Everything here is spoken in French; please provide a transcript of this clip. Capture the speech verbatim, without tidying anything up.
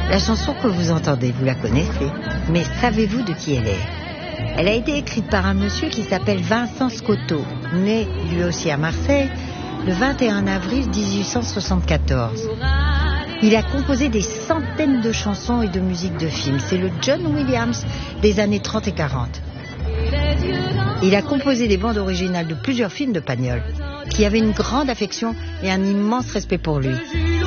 La chanson que vous entendez, vous la connaissez, mais savez-vous de qui elle est? Elle a été écrite par un monsieur qui s'appelle Vincent Scotto, né lui aussi à Marseille, le vingt et un avril mille huit cent soixante-quatorze. Il a composé des centaines de chansons et de musiques de films. C'est le John Williams des années trente et quarante. Il a composé des bandes originales de plusieurs films de Pagnol, qui avaient une grande affection et un immense respect pour lui.